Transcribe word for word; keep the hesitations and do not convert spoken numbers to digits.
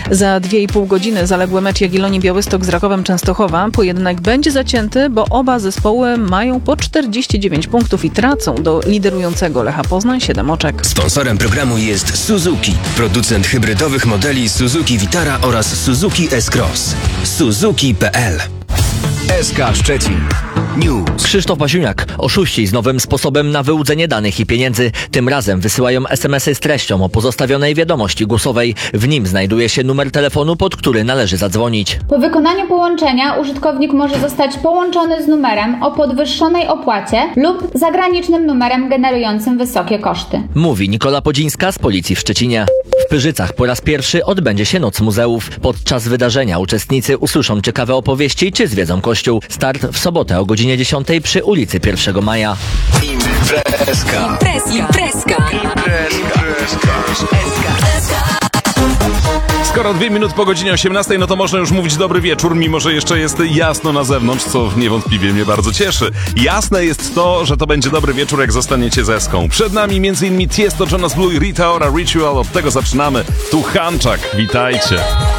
Za dwie i pół godziny zaległy mecz Jagiellonii Białystok z Rakowem Częstochowa. Pojedynek będzie zacięty, bo oba zespoły mają po czterdzieści dziewięć punktów i tracą do liderującego Lecha Poznań siedem oczek. Sponsorem programu jest Suzuki, producent hybrydowych modeli Suzuki Vitara oraz Suzuki S-Cross. Suzuki kropka p l. S K Szczecin News. Krzysztof Pasiuniak. Oszuści z nowym sposobem na wyłudzenie danych i pieniędzy. Tym razem wysyłają es em esy z treścią o pozostawionej wiadomości głosowej. W nim znajduje się numer telefonu, pod który należy zadzwonić. Po wykonaniu połączenia użytkownik może zostać połączony z numerem o podwyższonej opłacie lub zagranicznym numerem generującym wysokie koszty. Mówi Nikola Podzińska z Policji w Szczecinie. W Pyrzycach po raz pierwszy odbędzie się Noc Muzeów. Podczas wydarzenia uczestnicy usłyszą ciekawe opowieści czy zwiedzą kościół. Start w sobotę o godzinie dziesiątej przy ulicy pierwszego maja. Imprezka. Imprezka. Imprezka. Skoro dwie minut po godzinie osiemnastej, no to można już mówić dobry wieczór, mimo że jeszcze jest jasno na zewnątrz, co niewątpliwie mnie bardzo cieszy. Jasne jest to, że to będzie dobry wieczór, jak zostaniecie z Eską. Przed nami między innymi Tiesto, Jonas Blue i Rita Ora Ritual. Od tego zaczynamy. Tu Hanczak. Witajcie.